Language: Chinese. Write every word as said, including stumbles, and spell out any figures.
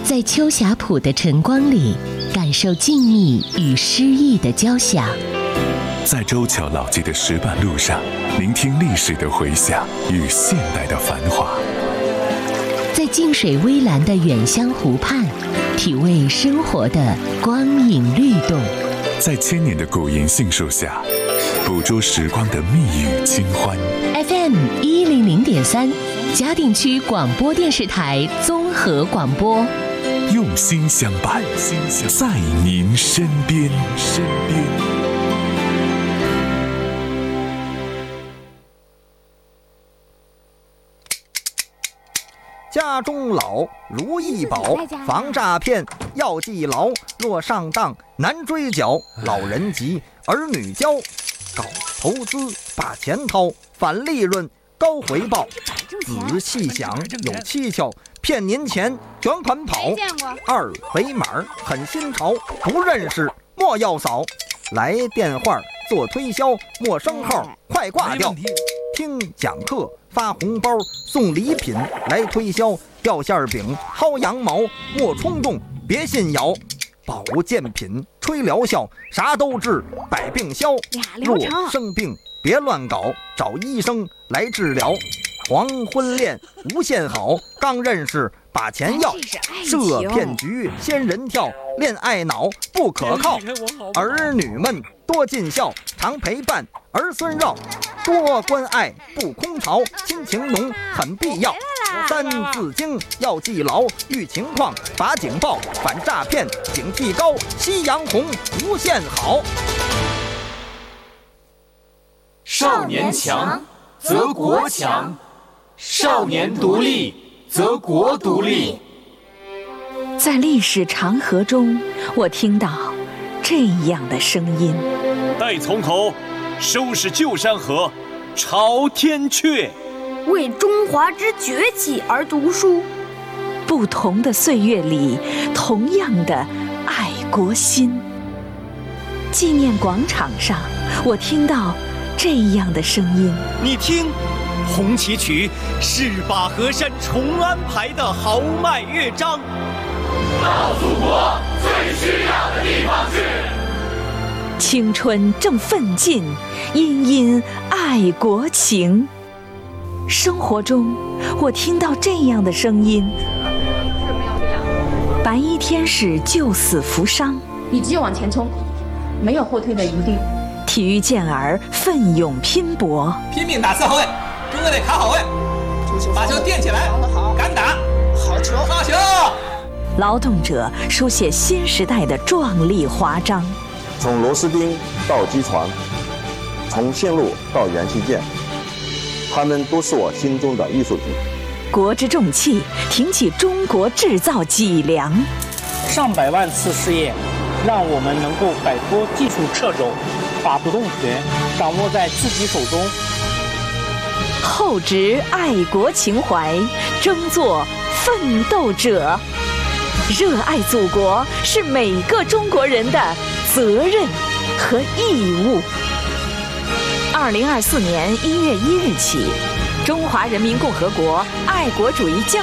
在秋霞浦的晨光里，感受静谧与诗意的交响； 在周桥老街的石板路上，聆听历史的回响与现代的繁华； 在静水微澜的远乡湖畔，体味生活的光影律动； 在千年的古银杏树下，捕捉时光的蜜语清欢。 F M 一零零点三，嘉定区广播电视台综合广播， 用心相伴，在您身边。身边。 家中老，如意宝，防诈骗要记牢。若上当难追缴，老人急，儿女教。搞投资把钱掏，返利润高回报。仔细想有蹊跷，骗您钱卷款跑。二维码很新潮，不认识莫要扫。来电话做推销，陌生号快挂掉。听讲课发红包，送礼品来推销。掉馅饼薅羊毛，莫冲动别信谣。保健品吹疗效，啥都治百病消。若生病别乱搞，找医生来治疗。黄昏恋无限好，刚认识把钱要。设骗局仙人跳，恋爱脑不可靠。儿女们多尽孝，常陪伴儿孙绕。多关爱不空巢，亲情浓很必要。三字经要记牢，遇情况把警报，反诈骗警惕高，夕阳红无限好。 少年强则国强，少年独立则国独立。 在历史长河中，我听到这样的声音： 待从头，收拾旧山河，朝天阙。 为中华之崛起而读书。 不同的岁月里，同样的爱国心。纪念广场上，我听到这样的声音： 你听，红旗曲是把河山重安排的豪迈乐章。 到祖国最需要的地方去。 青春正奋进，殷殷爱国情。生活中，我听到这样的声音：白衣天使救死扶伤， 你只有往前冲，没有后退的余地。 体育健儿奋勇拼搏， 拼命打四号位，中卫得卡好位，把球垫起来，敢打，好球，好球！ 劳动者书写新时代的壮丽华章。 从螺丝钉到机床，从线路到元器件，他们都是我心中的艺术品。 国之重器，挺起中国制造脊梁。 上百万次试验，让我们能够摆脱技术掣肘，把主动权掌握在自己手中。 厚植爱国情怀，争做奋斗者。热爱祖国是每个中国人的责任和义务。二零二四年一月一日起，中华人民共和国爱国主义教